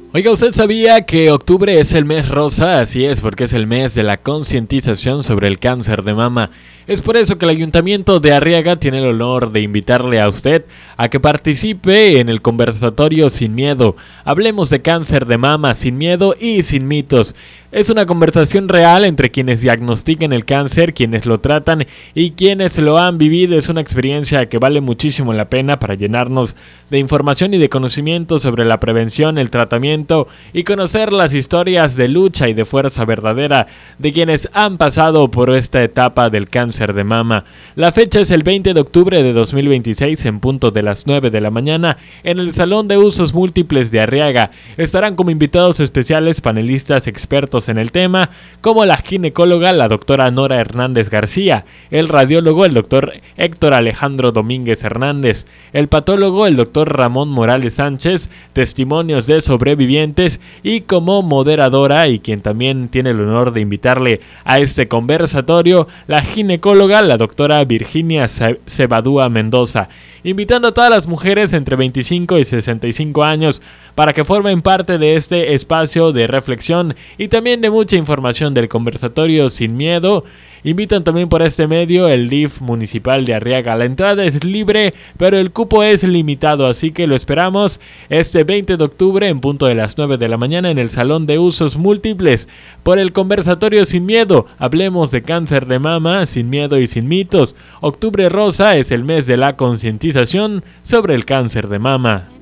Oiga, ¿usted sabía que octubre es el mes rosa? Así es, porque es el mes de la concientización sobre el cáncer de mama. Es por eso que el Ayuntamiento de Arriaga tiene el honor de invitarle a usted a que participe en el conversatorio Sin Miedo. Hablemos de cáncer de mama sin miedo y sin mitos. Es una conversación real entre quienes diagnostican el cáncer, quienes lo tratan y quienes lo han vivido. Es una experiencia que vale muchísimo la pena para llenarnos de información y de conocimiento sobre la prevención, el tratamiento y conocer las historias de lucha y de fuerza verdadera de quienes han pasado por esta etapa del cáncer de mama. La fecha es el 20 de octubre de 2026 en punto de las 9 de la mañana en el Salón de Usos Múltiples de Arriaga. Estarán como invitados especiales panelistas expertos en el tema, como la ginecóloga, la doctora Nora Hernández García, el radiólogo, el doctor Héctor Alejandro Domínguez Hernández, el patólogo, el doctor Ramón Morales Sánchez, testimonios de sobrevivientes y como moderadora y quien también tiene el honor de invitarle a este conversatorio, la ginecóloga, la doctora Virginia Cebadúa Mendoza, invitando a todas las mujeres entre 25 y 65 años para que formen parte de este espacio de reflexión y también de mucha información del conversatorio Sin Miedo. Invitan también por este medio el DIF municipal de Arriaga. La entrada es libre, pero el cupo es limitado, así que lo esperamos este 20 de octubre en punto de las 9 de la mañana en el Salón de Usos Múltiples por el conversatorio Sin Miedo. Hablemos de cáncer de mama sin miedo y sin mitos. Octubre rosa es el mes de la concientización sobre el cáncer de mama.